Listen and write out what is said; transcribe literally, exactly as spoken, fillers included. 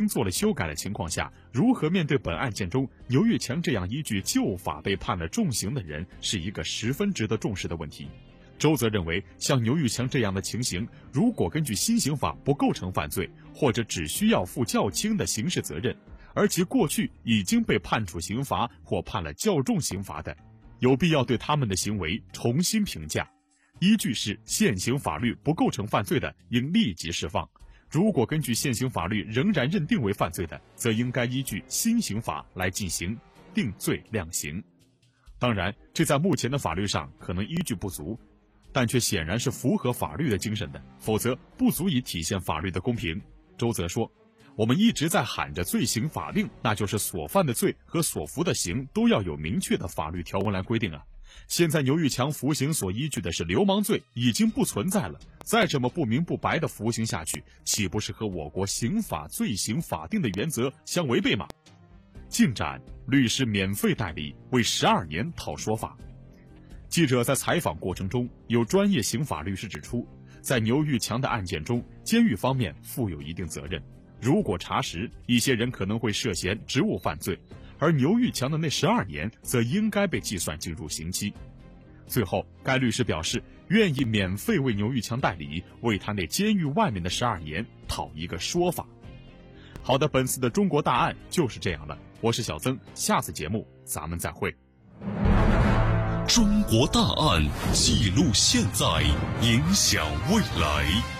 做了修改的情况下，如何面对本案件中牛玉强这样依据旧法被判了重刑的人，是一个十分值得重视的问题。周则认为，像牛玉强这样的情形，如果根据新刑法不构成犯罪，或者只需要负较轻的刑事责任，而其过去已经被判处刑罚或判了较重刑罚的，有必要对他们的行为重新评价。依据是现行法律不构成犯罪的，应立即释放；如果根据现行法律仍然认定为犯罪的，则应该依据新刑法来进行定罪量刑。当然，这在目前的法律上可能依据不足，但却显然是符合法律的精神的，否则不足以体现法律的公平。周则说，我们一直在喊着罪刑法令，那就是所犯的罪和所服的刑都要有明确的法律条文来规定啊。现在牛玉强服刑所依据的是流氓罪，已经不存在了，再这么不明不白的服刑下去，岂不是和我国刑法罪刑法定的原则相违背吗？进展，律师免费代理为十二年讨说法。记者在采访过程中，有专业刑法律师指出，在牛玉强的案件中，监狱方面负有一定责任，如果查实，一些人可能会涉嫌职务犯罪，而牛玉强的那十二年则应该被计算进入刑期。最后，该律师表示愿意免费为牛玉强代理，为他那监狱外面的十二年讨一个说法。好的，本次的中国大案就是这样了。我是小曾，下次节目咱们再会。 中国大案记录现在，影响未来。